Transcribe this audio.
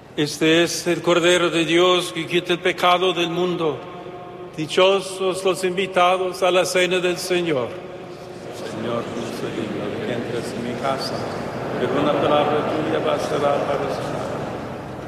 Este es el Cordero de Dios que quita el pecado del mundo. Dichosos los invitados a la cena del Señor. Señor, no soy digno de que entres en mi casa, pero una palabra tuya bastará para sanar.